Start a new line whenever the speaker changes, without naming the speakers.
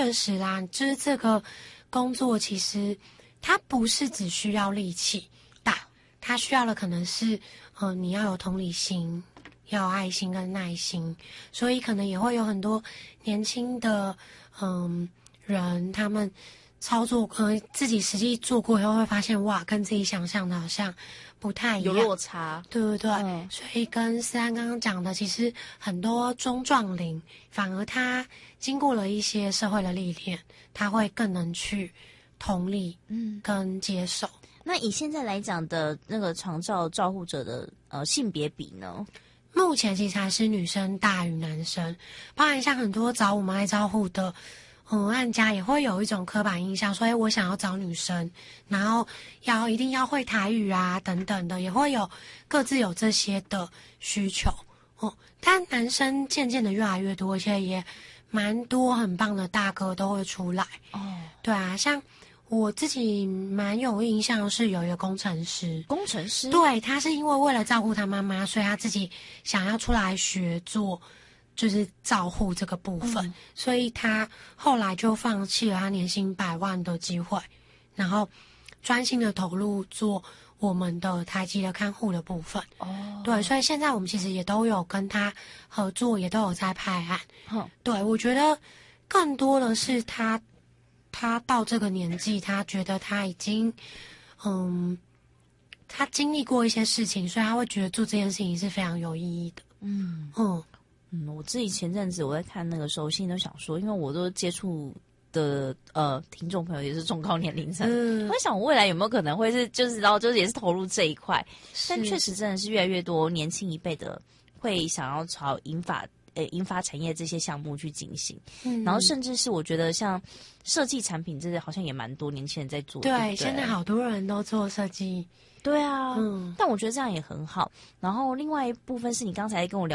确实啦，就是这个工作其实它不是只需要力气大，它需要的可能是你要有同理心，要有爱心跟耐心，所以可能也会有很多年轻的人，他们操作自己实际做过以后会发现，哇，跟自己想象的好像不太一样，
有落差，
对不对？所以跟思安刚刚讲的，其实很多中壮龄反而他经过了一些社会的历练，他会更能去同理跟接受。
那以现在来讲的那个长照照护者的性别比呢？
目前其实还是女生大于男生，包含像很多找我们来照护的案家也会有一种刻板印象，所以我想要找女生，然后一定要会台语啊等等的，也会有各自有这些的需求但男生渐渐的越来越多，而且也蛮多很棒的大哥都会出来对啊，像我自己蛮有印象是有一个工程师，对，他是因为了照顾他妈妈，所以他自己想要出来学做就是照护这个部分，所以他后来就放弃了他年薪100万的机会，然后专心的投入做我们的台籍的看护的部分对，所以现在我们其实也都有跟他合作，也都有在派案对，我觉得更多的是他到这个年纪，他觉得他已经他经历过一些事情，所以他会觉得做这件事情是非常有意义的
我自己前阵子我在看那个时候，心里都想说，因为我都接触的听众朋友也是中高年龄层，我在想我未来有没有可能会是就是也是投入这一块，但确实真的是越来越多年轻一辈的会想要朝银发产业这些项目去进行，然后甚至是我觉得像设计产品，这好像也蛮多年轻人在做，对，
现在好多人都做设计，
对啊，但我觉得这样也很好。然后另外一部分是你刚才跟我聊